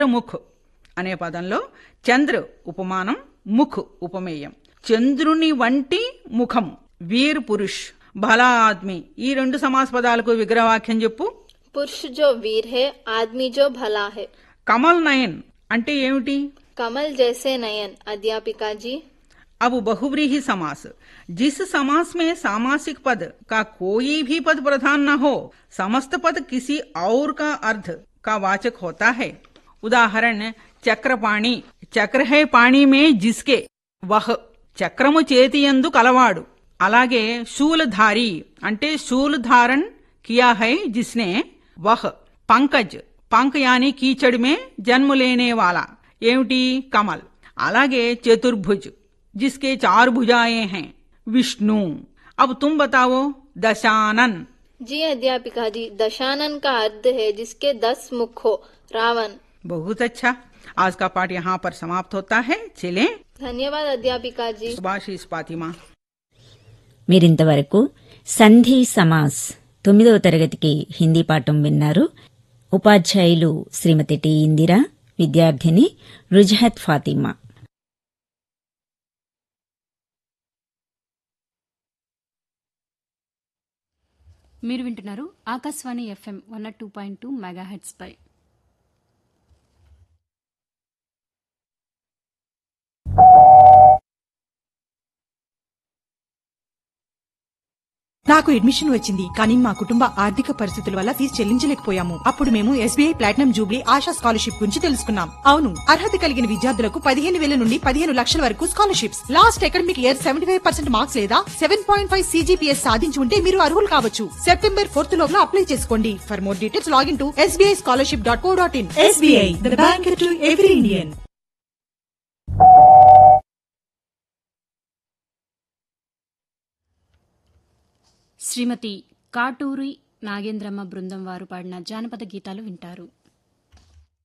ముఖ్ అనే పదంలో చంద్ర ఉపమానం, ముఖ్ ఉపమేయం. చంద్రుని వంటి ముఖం, వీర్ పురుష్, భలా ఆద్మీ, ఈ రెండు సమాస పదాలకు విగ్రహవాక్యం చెప్పు. పురుష్ జో వీర్ హై, ఆద్మీ జో భలా హై. కమల్ నయన్ అంటే ఏమిటి? కమల్ జైసే నయన్. అధ్యాపికా జీ, अब बहुव्रीहि समास, जिस समास में सामासिक पद का कोई भी पद प्रधान न हो, समस्त पद किसी और का अर्थ का वाचक होता है. उदाहरण चक्रपाणी, चक्र है पाणी में जिसके, वह చక్రము చేతియందు కలవాడు. అలాగే శూలధారి అంటే శూల్ ధారణ కియా హై జిస్నే, వహ్. పంకజ్, పంక్ యాని కీచడ్ మే జన్మ లేనే వాలా, ఏమిటి? కమల్. అలాగే చతుర్భుజ్, जिसके 4 भुजाएं हैं, विष्णु. अब तुम बताओ दशानन. जी अध्यापिका जी, दशानन का अर्थ है जिसके 10 मुख हो, रावण. बहुत अच्छा. आज का पाठ यहाँ पर समाप्त होता है. चलें. ధన్యవాద అధ్యాపికా జీ. సుభాషిస్ ఫాతిమా. మీరింతవరకు సంధి సమాస్ 9వ తరగతికి హిందీ పాఠం విన్నారు. ఉపాధ్యాయులు శ్రీమతి టి ఇందిర, విద్యార్థిని రుజహత్ ఫాతిమా. మీరు వింటున్నారు ఆకాశవాణి FM 102.2 మెగాహెర్ట్జ్ పై. నాకు అడ్మిషన్ వచ్చింది, కానీ మా కుటుంబ ఆర్థిక పరిస్థితుల వల్ల ఫీజు చెల్లించలేకపోయాము. అప్పుడు మేము SBI platinum Jubilee ASHA scholarship గురించి తెలుసుకున్నాం. అవును, అర్హత కలిగిన విద్యార్థులకు 15,000 నుండి 15 లక్షల వరకు scholarships. Last academic year 75% marks లేదా 7.5 CGPS సాధించి ఉంటే మీరు అర్హులు కావచ్చు. సెప్టెంబర్ 4th లోపల అప్లై చేసుకోండి. For more details login to sbischolarship.co.in. SBI, the bank to every Indian. శ్రీమతి కాటూరి నాగేంద్రమ్మ బృందం వారు పాడిన జానపద గీతాలు వింటారు.